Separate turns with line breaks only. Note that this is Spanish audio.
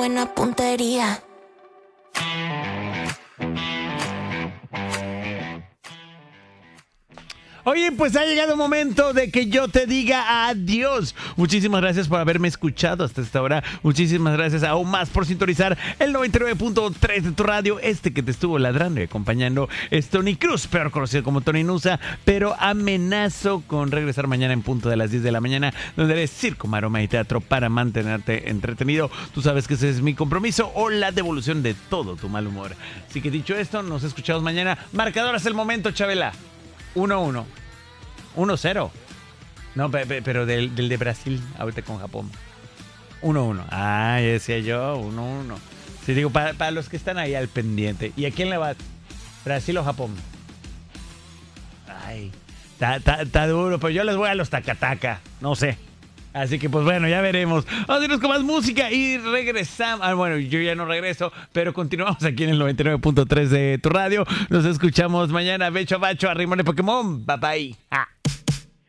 buena puntería.
Oye, pues ha llegado el momento de que yo te diga adiós. Muchísimas gracias por haberme escuchado hasta esta hora. Muchísimas gracias aún más por sintonizar el 99.3 de tu radio. Este que te estuvo ladrando y acompañando es Tony Cruz, peor conocido como Tony Nusa, pero amenazo con regresar mañana en punto de las 10 de la mañana, donde eres circo, maroma y teatro para mantenerte entretenido. Tú sabes que ese es mi compromiso o la devolución de todo tu mal humor. Así que dicho esto, nos escuchamos mañana. Marcador hasta el momento, Chabela. 1-1. 1-0. No, pero del de Brasil, ahorita con Japón. 1-1. Ah, decía yo, 1-1. Sí, digo, para los que están ahí al pendiente. ¿Y a quién le va? ¿Brasil o Japón? Ay, está duro, pero yo les voy a los tacataca. No sé. Así que, pues bueno, ya veremos. Vamos a irnos con más música y regresamos. Bueno, yo ya no regreso, pero continuamos aquí en el 99.3 de tu radio. Nos escuchamos mañana. Becho, bacho, arrimón de Pokémon. Bye, bye.